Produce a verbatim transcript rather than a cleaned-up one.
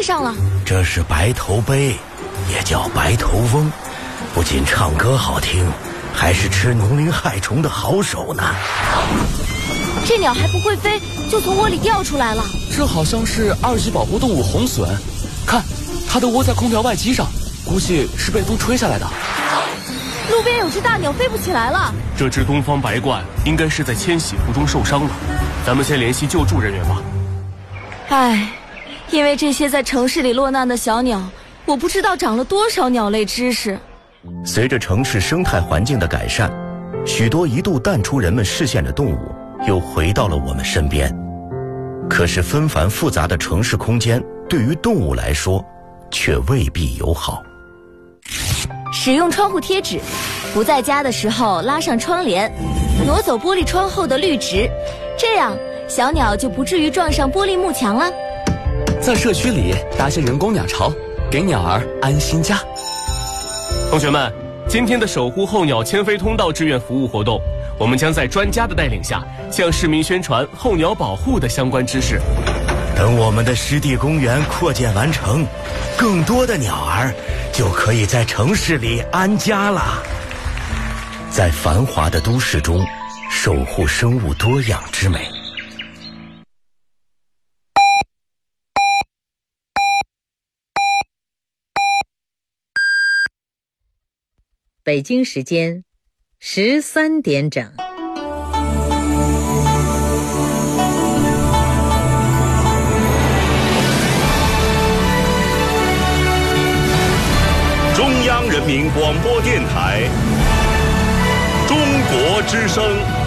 背上了。 这是白头鹎，也叫白头翁，不仅唱歌好听，还是吃农灵害虫的好手呢。 这鸟还不会飞，就从窝里掉出来了。 这好像是二级保护动物红隼，看，它的窝在空调外机上，估计是被风吹下来的。 路边有只大鸟飞不起来了。 这只东方白鹳应该是在迁徙途中受伤了，咱们先联系救助人员吧。 唉，因为这些在城市里落难的小鸟，我不知道长了多少鸟类知识。 随着城市生态环境的改善，许多一度淡出人们视线的动物又回到了我们身边。可是纷繁复杂的城市空间对于动物来说却未必友好。 使用窗户贴纸，不在家的时候拉上窗帘，挪走玻璃窗后的绿植，这样小鸟就不至于撞上玻璃幕墙了。 在社区里搭些人工鸟巢，给鸟儿安心家。 同学们，今天的守护候鸟迁飞通道志愿服务活动，我们将在专家的带领下向市民宣传候鸟保护的相关知识。 等我们的湿地公园扩建完成，更多的鸟儿就可以在城市里安家了。在繁华的都市中守护生物多样之美。 北京时间十三点整。 中央人民广播电台，中国之声。